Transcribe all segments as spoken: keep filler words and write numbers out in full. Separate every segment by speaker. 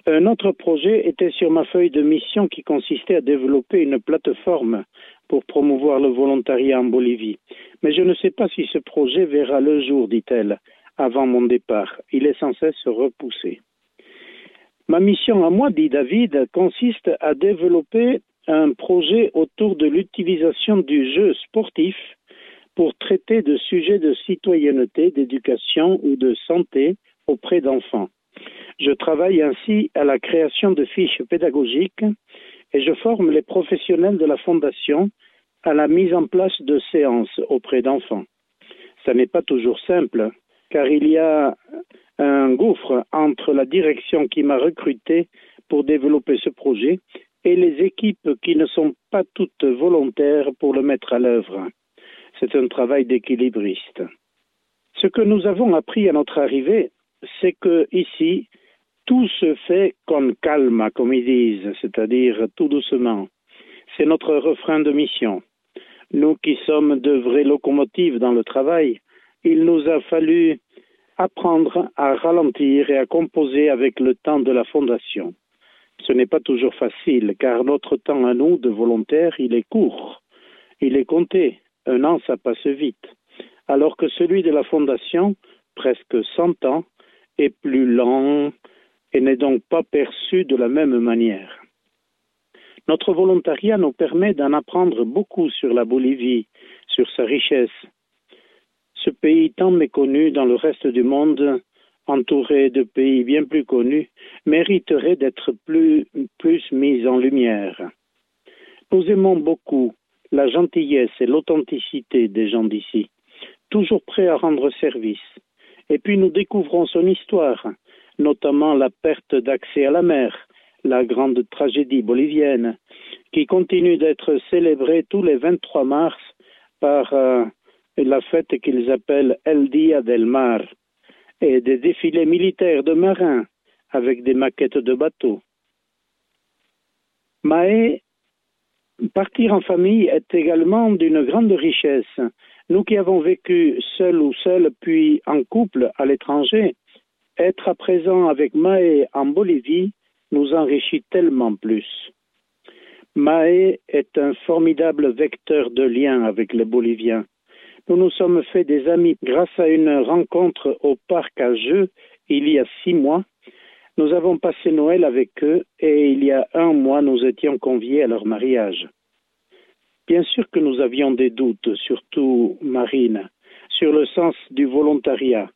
Speaker 1: Un autre projet était sur ma feuille de mission qui consistait à développer une plateforme pour promouvoir le volontariat en Bolivie. Mais je ne sais pas si ce projet verra le jour, dit-elle, avant mon départ. Il est sans cesse repoussé. Ma mission à moi, dit David, consiste à développer un projet autour de l'utilisation du jeu sportif pour traiter de sujets de citoyenneté, d'éducation ou de santé auprès d'enfants. Je travaille ainsi à la création de fiches pédagogiques et je forme les professionnels de la Fondation à la mise en place de séances auprès d'enfants. Ça n'est pas toujours simple, car il y a un gouffre entre la direction qui m'a recruté pour développer ce projet et les équipes qui ne sont pas toutes volontaires pour le mettre à l'œuvre. C'est un travail d'équilibriste. Ce que nous avons appris à notre arrivée, c'est que ici, tout se fait con calma, comme ils disent, c'est-à-dire tout doucement. C'est notre refrain de mission. Nous qui sommes de vraies locomotives dans le travail, il nous a fallu apprendre à ralentir et à composer avec le temps de la Fondation. Ce n'est pas toujours facile, car notre temps à nous, de volontaires, il est court. Il est compté. Un an, ça passe vite. Alors que celui de la Fondation, presque cent ans, est plus lent et n'est donc pas perçu de la même manière. Notre volontariat nous permet d'en apprendre beaucoup sur la Bolivie, sur sa richesse. Ce pays tant méconnu dans le reste du monde, entouré de pays bien plus connus, mériterait d'être plus, plus mis en lumière. Nous aimons beaucoup la gentillesse et l'authenticité des gens d'ici, toujours prêts à rendre service. Et puis nous découvrons son histoire, notamment la perte d'accès à la mer, la grande tragédie bolivienne, qui continue d'être célébrée tous les vingt-trois mars par euh, la fête qu'ils appellent El Día del Mar, et des défilés militaires de marins avec des maquettes de bateaux. Mae, partir en famille est également d'une grande richesse. Nous qui avons vécu seuls ou seuls, puis en couple à l'étranger, être à présent avec Mae en Bolivie nous enrichit tellement plus. Mae est un formidable vecteur de lien avec les Boliviens. Nous nous sommes fait des amis grâce à une rencontre au parc à jeux il y a six mois. Nous avons passé Noël avec eux et il y a un mois, nous étions conviés à leur mariage. Bien sûr que nous avions des doutes, surtout Marine, sur le sens du volontariat.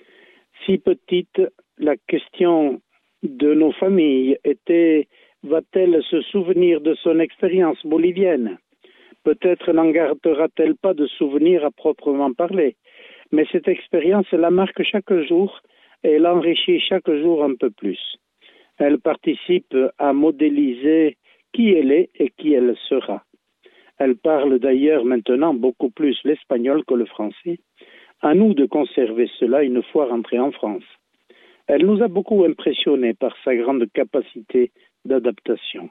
Speaker 1: Si petite, la question de nos familles était: va-t-elle se souvenir de son expérience bolivienne? Peut-être n'en gardera-t-elle pas de souvenirs à proprement parler, mais cette expérience la marque chaque jour et l'enrichit chaque jour un peu plus. Elle participe à modéliser qui elle est et qui elle sera. Elle parle d'ailleurs maintenant beaucoup plus l'espagnol que le français. À nous de conserver cela une fois rentrée en France. Elle nous a beaucoup impressionnés par sa grande capacité d'adaptation.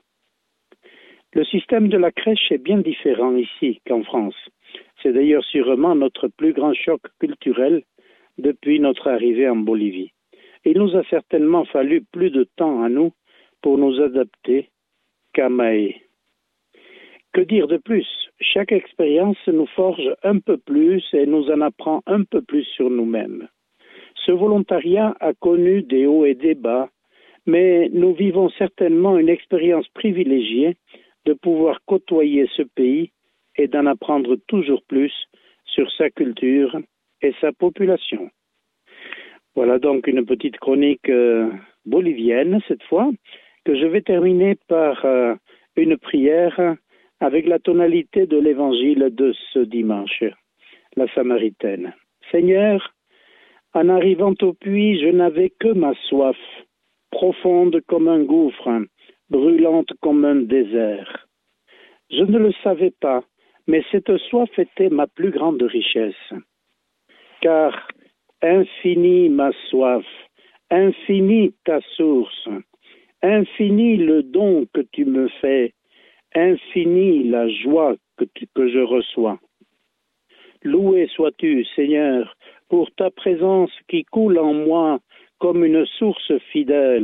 Speaker 1: Le système de la crèche est bien différent ici qu'en France. C'est d'ailleurs sûrement notre plus grand choc culturel depuis notre arrivée en Bolivie. Il nous a certainement fallu plus de temps à nous pour nous adapter qu'à Mae. Que dire de plus? Chaque expérience nous forge un peu plus et nous en apprend un peu plus sur nous-mêmes. Ce volontariat a connu des hauts et des bas, mais nous vivons certainement une expérience privilégiée de pouvoir côtoyer ce pays et d'en apprendre toujours plus sur sa culture et sa population. Voilà donc une petite chronique euh, bolivienne cette fois, que je vais terminer par euh, une prière avec la tonalité de l'évangile de ce dimanche, la Samaritaine. Seigneur, en arrivant au puits, je n'avais que ma soif, profonde comme un gouffre, brûlante comme un désert. Je ne le savais pas, mais cette soif était ma plus grande richesse. Car infinie ma soif, infinie ta source, infini le don que tu me fais, infinie la joie que, tu, que je reçois. Loué sois-tu, Seigneur, pour ta présence qui coule en moi comme une source fidèle.